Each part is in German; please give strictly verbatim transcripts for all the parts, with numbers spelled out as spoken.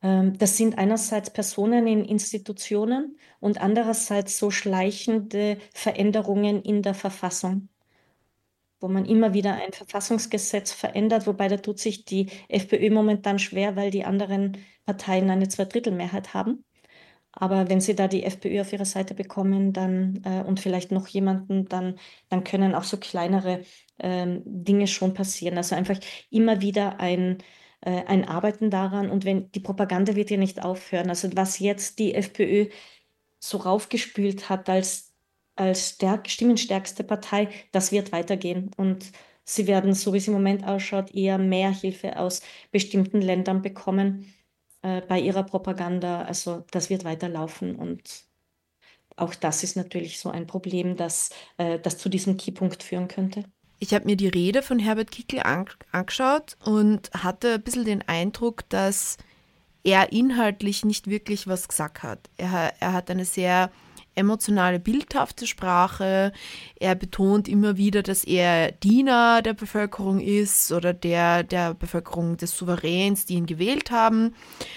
Ähm, das sind einerseits Personen in Institutionen und andererseits so schleichende Veränderungen in der Verfassung, wo man immer wieder ein Verfassungsgesetz verändert, wobei da tut sich die FPÖ momentan schwer, weil die anderen Parteien eine Zweidrittelmehrheit haben. Aber wenn sie da die FPÖ auf ihre Seite bekommen, dann äh, und vielleicht noch jemanden, dann, dann können auch so kleinere ähm, Dinge schon passieren. Also einfach immer wieder ein, äh, ein Arbeiten daran. Und wenn die Propaganda wird ja nicht aufhören. Also was jetzt die FPÖ so raufgespült hat als, als stärk, stimmenstärkste Partei, das wird weitergehen. Und sie werden, so wie es im Moment ausschaut, eher mehr Hilfe aus bestimmten Ländern bekommen äh, bei ihrer Propaganda. Also das wird weiterlaufen und auch das ist natürlich so ein Problem, das, äh, das zu diesem Keypunkt führen könnte. Ich habe mir die Rede von Herbert Kickl an angeschaut und hatte ein bisschen den Eindruck, dass er inhaltlich nicht wirklich was gesagt hat. Er, er hat eine sehr emotionale, bildhafte Sprache. Er betont immer wieder, dass er Diener der Bevölkerung ist oder der, der Bevölkerung des Souveräns, die ihn gewählt haben.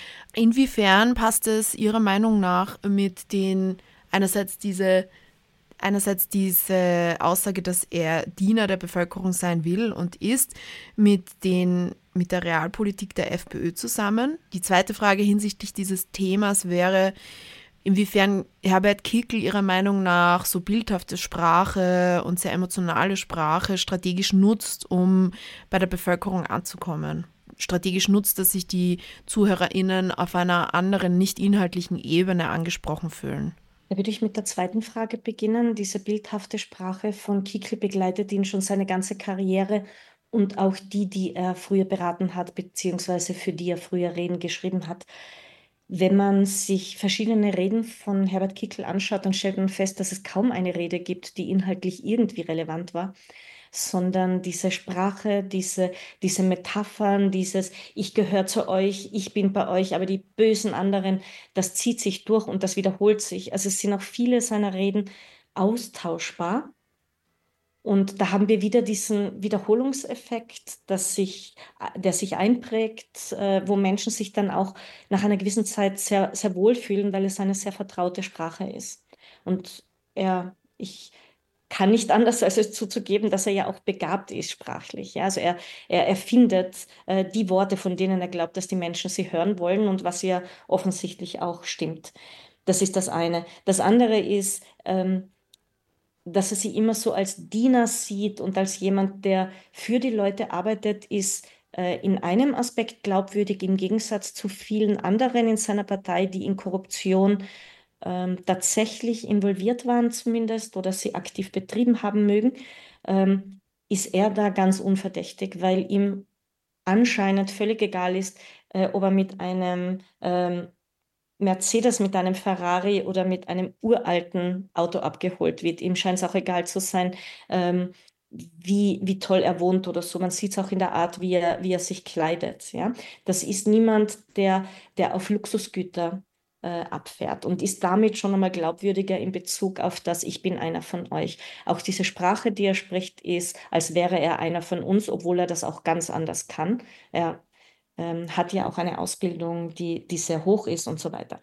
Inwiefern passt es Ihrer Meinung nach mit den einerseits diese einerseits diese Aussage, dass er Diener der Bevölkerung sein will und ist, mit, den, mit der Realpolitik der FPÖ zusammen? Die zweite Frage hinsichtlich dieses Themas wäre, inwiefern Herbert Kickl Ihrer Meinung nach so bildhafte Sprache und sehr emotionale Sprache strategisch nutzt, um bei der Bevölkerung anzukommen. Strategisch nutzt, dass sich die ZuhörerInnen auf einer anderen, nicht inhaltlichen Ebene angesprochen fühlen. Da würde ich mit der zweiten Frage beginnen. Diese bildhafte Sprache von Kickl begleitet ihn schon seine ganze Karriere und auch die, die er früher beraten hat, beziehungsweise für die er früher Reden geschrieben hat. Wenn man sich verschiedene Reden von Herbert Kickl anschaut, dann stellt man fest, dass es kaum eine Rede gibt, die inhaltlich irgendwie relevant war, sondern diese Sprache, diese, diese Metaphern, dieses Ich gehöre zu euch, ich bin bei euch, aber die bösen anderen, das zieht sich durch und das wiederholt sich. Also es sind auch viele seiner Reden austauschbar. Und da haben wir wieder diesen Wiederholungseffekt, dass sich, der sich einprägt, äh, wo Menschen sich dann auch nach einer gewissen Zeit sehr, sehr wohlfühlen, weil es eine sehr vertraute Sprache ist. Und er, ich kann nicht anders, als es zuzugeben, dass er ja auch begabt ist sprachlich. Ja? Also er, er erfindet äh, die Worte, von denen er glaubt, dass die Menschen sie hören wollen und was ja offensichtlich auch stimmt. Das ist das eine. Das andere ist, ähm, dass er sie immer so als Diener sieht und als jemand, der für die Leute arbeitet, ist äh, in einem Aspekt glaubwürdig im Gegensatz zu vielen anderen in seiner Partei, die in Korruption ähm, tatsächlich involviert waren zumindest oder sie aktiv betrieben haben mögen, ähm, ist er da ganz unverdächtig, weil ihm anscheinend völlig egal ist, äh, ob er mit einem ähm, Mercedes, mit einem Ferrari oder mit einem uralten Auto abgeholt wird. Ihm scheint es auch egal zu sein, ähm, wie, wie toll er wohnt oder so. Man sieht es auch in der Art, wie er, wie er sich kleidet. Ja? Das ist niemand, der, der auf Luxusgüter äh, abfährt und ist damit schon einmal glaubwürdiger in Bezug auf das, ich bin einer von euch. Auch diese Sprache, die er spricht, ist, als wäre er einer von uns, obwohl er das auch ganz anders kann. Er ähm, hat ja auch eine Ausbildung, die, die sehr hoch ist und so weiter.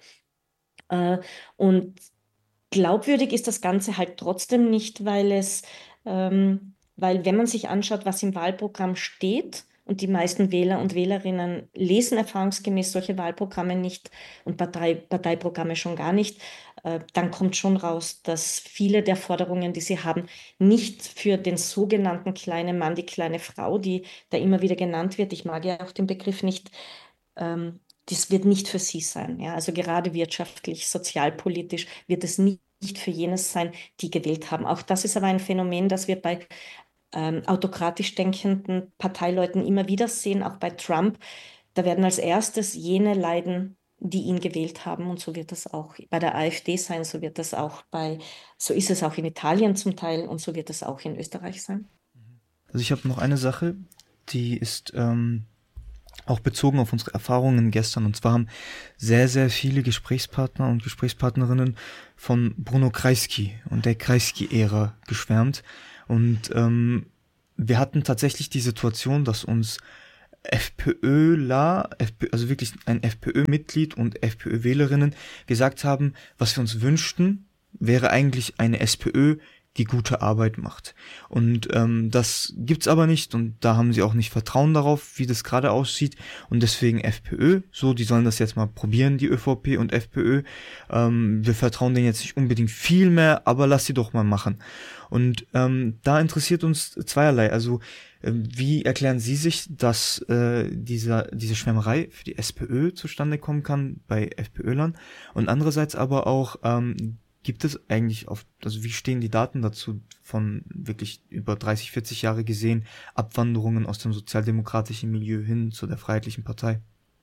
Äh, und glaubwürdig ist das Ganze halt trotzdem nicht, weil es, ähm, weil wenn man sich anschaut, was im Wahlprogramm steht, und die meisten Wähler und Wählerinnen lesen erfahrungsgemäß solche Wahlprogramme nicht und Partei, Parteiprogramme schon gar nicht, äh, dann kommt schon raus, dass viele der Forderungen, die sie haben, nicht für den sogenannten kleinen Mann, die kleine Frau, die da immer wieder genannt wird, ich mag ja auch den Begriff nicht, ähm, das wird nicht für sie sein. Ja? Also gerade wirtschaftlich, sozialpolitisch wird es nicht nicht für jenes sein, die gewählt haben. Auch das ist aber ein Phänomen, das wir bei ähm, autokratisch denkenden Parteileuten immer wieder sehen, auch bei Trump. Da werden als erstes jene leiden, die ihn gewählt haben. Und so wird das auch bei der AfD sein, so wird das auch bei, so ist es auch in Italien zum Teil und so wird es auch in Österreich sein. Also ich habe noch eine Sache, die ist ähm, auch bezogen auf unsere Erfahrungen gestern. Und zwar haben sehr, sehr viele Gesprächspartner und Gesprächspartnerinnen von Bruno Kreisky und der Kreisky-Ära geschwärmt. Und ähm, wir hatten tatsächlich die Situation, dass uns FPÖler, FP, also wirklich ein FPÖ-Mitglied und FPÖ-Wählerinnen gesagt haben, was wir uns wünschten, wäre eigentlich eine SPÖ, die gute Arbeit macht. Und ähm, das gibt's aber nicht und da haben sie auch nicht Vertrauen darauf, wie das gerade aussieht und deswegen FPÖ, so, die sollen das jetzt mal probieren, die ÖVP und FPÖ. Ähm, wir vertrauen denen jetzt nicht unbedingt viel mehr, aber lass sie doch mal machen. Und ähm, da interessiert uns zweierlei, also ähm, wie erklären Sie sich, dass äh, dieser, diese Schwärmerei für die SPÖ zustande kommen kann bei FPÖlern und andererseits aber auch, ähm, gibt es eigentlich auf, also wie stehen die Daten dazu von wirklich über dreißig, vierzig Jahre gesehen, Abwanderungen aus dem sozialdemokratischen Milieu hin zu der Freiheitlichen Partei?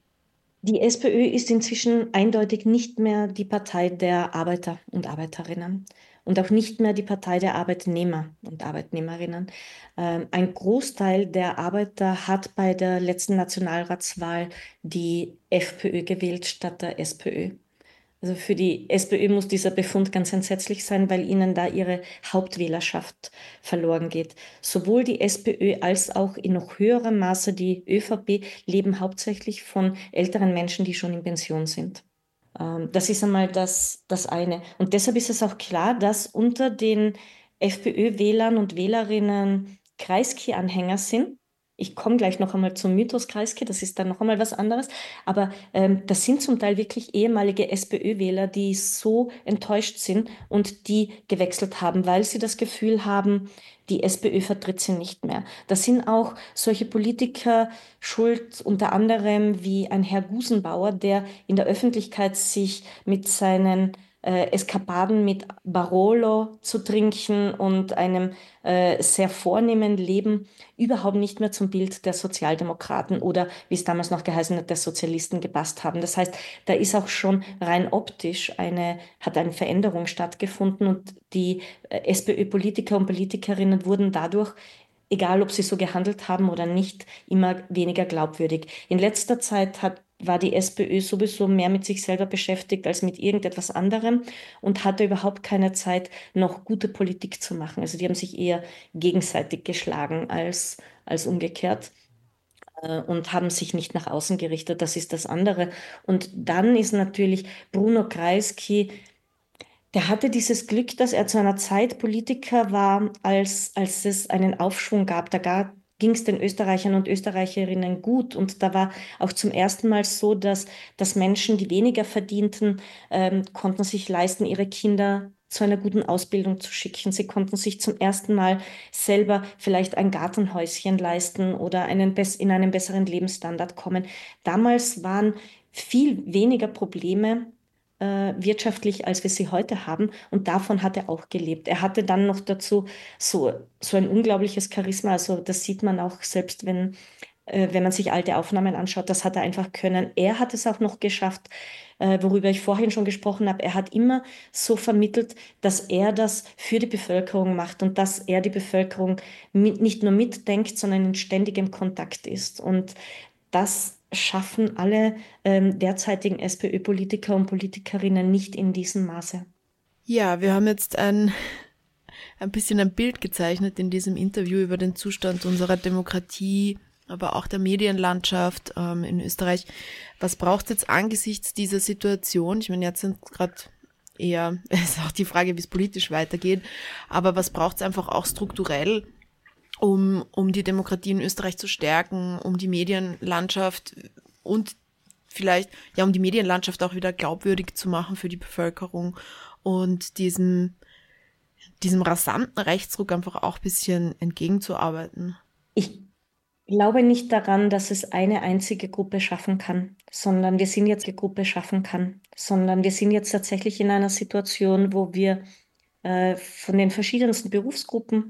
Die SPÖ ist inzwischen eindeutig nicht mehr die Partei der Arbeiter und Arbeiterinnen und auch nicht mehr die Partei der Arbeitnehmer und Arbeitnehmerinnen. Ähm, ein Großteil der Arbeiter hat bei der letzten Nationalratswahl die FPÖ gewählt statt der SPÖ. Also für die SPÖ muss dieser Befund ganz entsetzlich sein, weil ihnen da ihre Hauptwählerschaft verloren geht. Sowohl die SPÖ als auch in noch höherem Maße die ÖVP leben hauptsächlich von älteren Menschen, die schon in Pension sind. Ähm, Das ist einmal das, das eine. Und deshalb ist es auch klar, dass unter den FPÖ-Wählern und Wählerinnen Kreisky-Anhänger sind. Ich komme gleich noch einmal zum Mythos Kreisky, das ist dann noch einmal was anderes. Aber ähm, das sind zum Teil wirklich ehemalige SPÖ-Wähler, die so enttäuscht sind und die gewechselt haben, weil sie das Gefühl haben, die SPÖ vertritt sie nicht mehr. Das sind auch solche Politiker schuld, unter anderem wie ein Herr Gusenbauer, der in der Öffentlichkeit sich mit seinen äh, Eskapaden mit Barolo zu trinken und einem äh, sehr vornehmen Leben überhaupt nicht mehr zum Bild der Sozialdemokraten oder, wie es damals noch geheißen hat, der Sozialisten gepasst haben. Das heißt, da ist auch schon rein optisch eine, hat eine Veränderung stattgefunden und die äh, SPÖ-Politiker und Politikerinnen wurden dadurch, egal ob sie so gehandelt haben oder nicht, immer weniger glaubwürdig. In letzter Zeit hat, war die SPÖ sowieso mehr mit sich selber beschäftigt als mit irgendetwas anderem und hatte überhaupt keine Zeit, noch gute Politik zu machen. Also die haben sich eher gegenseitig geschlagen als, als umgekehrt äh, und haben sich nicht nach außen gerichtet. Das ist das andere. Und dann ist natürlich Bruno Kreisky, der hatte dieses Glück, dass er zu einer Zeit Politiker war, als, als es einen Aufschwung gab. Da ging es den Österreichern und Österreicherinnen gut. Und da war auch zum ersten Mal so, dass, dass Menschen, die weniger verdienten, ähm, konnten sich leisten, ihre Kinder zu einer guten Ausbildung zu schicken. Sie konnten sich zum ersten Mal selber vielleicht ein Gartenhäuschen leisten oder einen, bess- in einen besseren Lebensstandard kommen. Damals waren viel weniger Probleme äh, wirtschaftlich, als wir sie heute haben. Und davon hat er auch gelebt. Er hatte dann noch dazu so, so ein unglaubliches Charisma. Also das sieht man auch selbst, wenn, äh, wenn man sich alte Aufnahmen anschaut. Das hat er einfach können. Er hat es auch noch geschafft, äh, worüber ich vorhin schon gesprochen habe. Er hat immer so vermittelt, dass er das für die Bevölkerung macht und dass er die Bevölkerung mit, nicht nur mitdenkt, sondern in ständigem Kontakt ist. Und das schaffen alle ähm, derzeitigen SPÖ-Politiker und Politikerinnen nicht in diesem Maße. Ja, wir haben jetzt ein, ein bisschen ein Bild gezeichnet in diesem Interview über den Zustand unserer Demokratie, aber auch der Medienlandschaft ähm, in Österreich. Was braucht es jetzt angesichts dieser Situation? Ich meine, jetzt sind gerade eher, es ist auch die Frage, wie es politisch weitergeht, aber was braucht es einfach auch strukturell, um, um die Demokratie in Österreich zu stärken, um die Medienlandschaft und vielleicht, ja, um die Medienlandschaft auch wieder glaubwürdig zu machen für die Bevölkerung und diesem, diesem rasanten Rechtsruck einfach auch ein bisschen entgegenzuarbeiten. Ich glaube nicht daran, dass es eine einzige Gruppe schaffen kann, sondern wir sind jetzt eine Gruppe schaffen kann, sondern wir sind jetzt tatsächlich in einer Situation, wo wir äh, von den verschiedensten Berufsgruppen